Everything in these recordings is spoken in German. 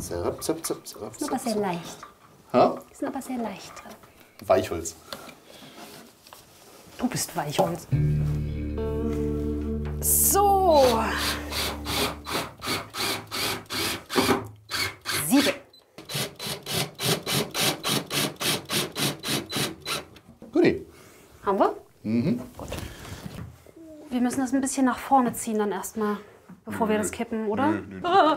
Zirp, zirp, zirp, zirp, Die sind aber sehr leicht. Ha? Die sind aber sehr leicht. Weichholz. Du bist Weichholz. So. 7. Guti. Haben wir? Mhm. Gut. Wir müssen das ein bisschen nach vorne ziehen dann erstmal, bevor wir das kippen, oder? Ah.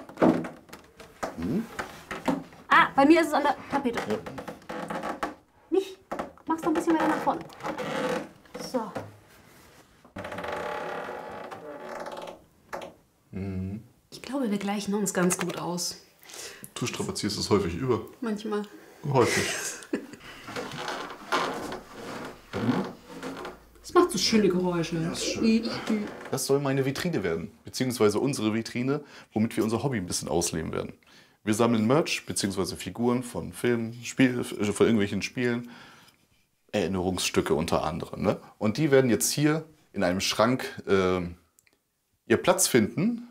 Ah, bei mir ist es an der Tapete. Ja. Nicht? Mach's doch ein bisschen weiter nach vorne. So. Ich glaube, wir gleichen uns ganz gut aus. Du strapazierst es häufig über. Manchmal. Häufig. Das macht so schöne Geräusche. Das ist schön. Das soll meine Vitrine werden, beziehungsweise unsere Vitrine, womit wir unser Hobby ein bisschen ausleben werden. Wir sammeln Merch, beziehungsweise Figuren von Filmen, von irgendwelchen Spielen, Erinnerungsstücke unter anderem. Ne? Und die werden jetzt hier in einem Schrank ihr Platz finden.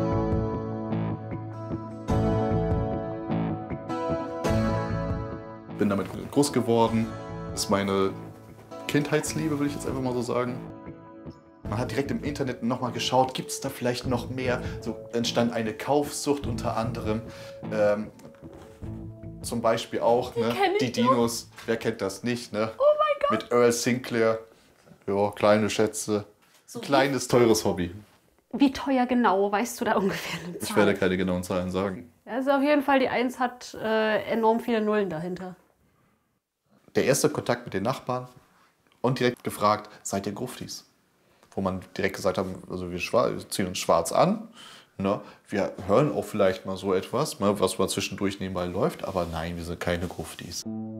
Bin damit groß geworden. Das ist meine Kindheitsliebe, würde ich jetzt einfach mal so sagen. Man hat direkt im Internet nochmal geschaut, gibt es da vielleicht noch mehr? So entstand eine Kaufsucht unter anderem. Zum Beispiel auch ne, die Dinos. Wer kennt das nicht? Ne? Oh mein Gott! Mit Earl Sinclair. Ja, kleine Schätze. So ein kleines, teures Hobby. Wie teuer genau, weißt du da ungefähr eine Zahl? Ich werde keine genauen Zahlen sagen. Also auf jeden Fall, die 1 hat enorm viele Nullen dahinter. Der erste Kontakt mit den Nachbarn und direkt gefragt, seid ihr Gruftis? Wo man direkt gesagt hat, also wir ziehen uns schwarz an. Ne? Wir hören auch vielleicht mal so etwas, ne, was mal zwischendurch nebenbei läuft, aber nein, wir sind keine Gruftis.